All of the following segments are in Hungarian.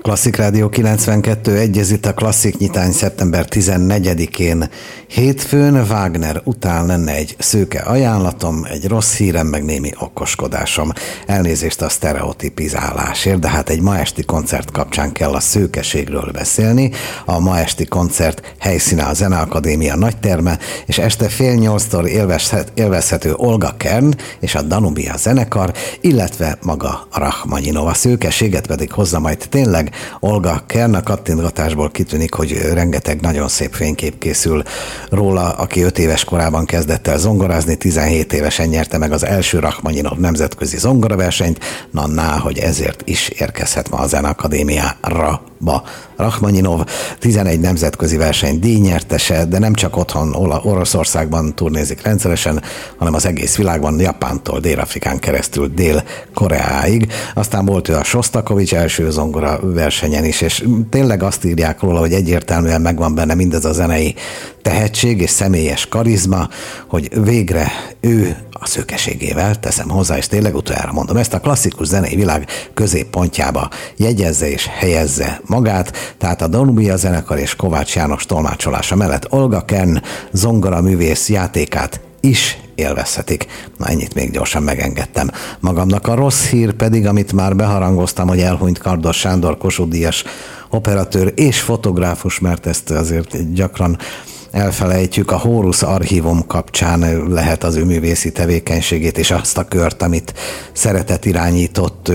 Klasszik Rádió 92.1, ez itt a Klasszik nyitány szeptember 14-én. Hétfőn Wagner után lenne egy szőke ajánlatom, egy rossz hírem, meg némi okoskodásom. Elnézést a sztereotipizálásért, de hát egy ma esti koncert kapcsán kell a szőkeségről beszélni. A ma esti koncert helyszíne a Zeneakadémia nagyterme, és este 7:30-tól élvezhető Olga Kern és a Danubia zenekar, illetve maga Rachmaninov. A szőkeséget pedig hozza majd tényleg Olga Kern. A kattintgatásból kitűnik, hogy rengeteg nagyon szép fénykép készül róla, aki 5 éves korában kezdett el zongorázni, 17 évesen nyerte meg az első Rachmaninov nemzetközi zongoraversenyt, hogy ezért is érkezhet ma a Zeneakadémiára. Rachmaninov 11 nemzetközi verseny díjnyertese, de nem csak otthon Oroszországban turnézik rendszeresen, hanem az egész világban, Japántól Dél-Afrikán keresztül Dél-Koreáig. Aztán volt ő a Sostakovich első zongora versenyen is, és tényleg azt írják róla, hogy egyértelműen megvan benne mindez a zenei tehetség és személyes karizma, hogy végre ő a szőkeségével, teszem hozzá, és tényleg utoljára mondom, ezt a klasszikus zenei világ középpontjába jegyezze és helyezze magát, tehát a Danubia zenekar és Kovács János tolmácsolása mellett Olga Kern zongoraművész játékát is élvezhetik. Na, ennyit még gyorsan megengedtem magamnak. A rossz hír pedig, amit már beharangoztam, hogy elhunyt Kardos Sándor, Kossuth-díjas operatőr és fotográfus, mert ezt azért gyakran elfelejtjük, a Horus Archívum kapcsán lehet az ő művészi tevékenységét és azt a kört, amit szeretett, irányított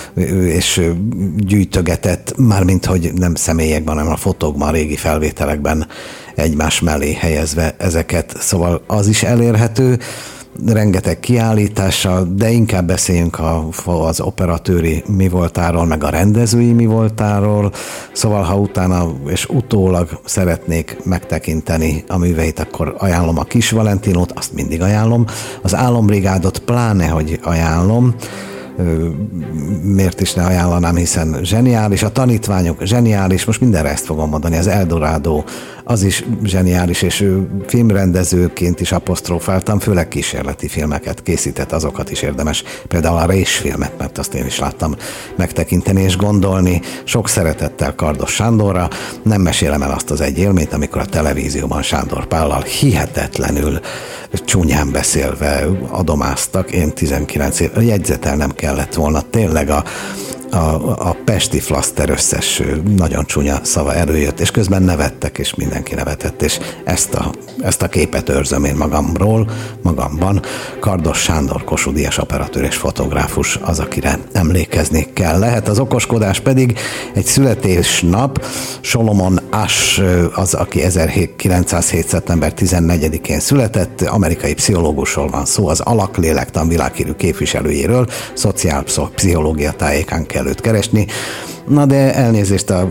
és gyűjtögetett, mármint hogy nem személyekben, hanem a fotókban, a régi felvételekben egymás mellé helyezve ezeket. Szóval az is elérhető, rengeteg kiállítással, de inkább beszéljünk az operatőri mi voltáról, meg a rendezői mi voltáról. Szóval, ha utána és utólag szeretnék megtekinteni a műveit, akkor ajánlom a Kis Valentinót, azt mindig ajánlom. Az Álombrigádot pláne, hogy ajánlom. Miért is ne ajánlanám, hiszen zseniális, a Tanítványok zseniális, most mindenre ezt fogom mondani, az Eldorado, az is zseniális, és ő filmrendezőként is apostrofáltam, főleg kísérleti filmeket készített, azokat is érdemes, például a Rés filmet, mert azt én is láttam megtekinteni és gondolni. Sok szeretettel Kardos Sándorra, nem mesélem el azt az egy élményt, amikor a televízióban Sándor Pállal hihetetlenül csúnyán beszélve adomáztak, én 19 év, jegyzetelnem kellett volna, tényleg a pesti flaszter összes nagyon csúnya szava előjött, és közben nevettek, és mindenki nevetett, és ezt a képet őrzöm én magamban. Kardos Sándor, Kossuth-díjas operatőr és fotográfus az, akire emlékezni kell. Lehet az okoskodás pedig egy születésnap. Solomon Asch az, aki 1907. szeptember 14-én született, amerikai pszichológusról van szó, az alaklélektan világhírű képviselőjéről, szociálpszichológia tájékán kell őt keresni. Na de elnézést, a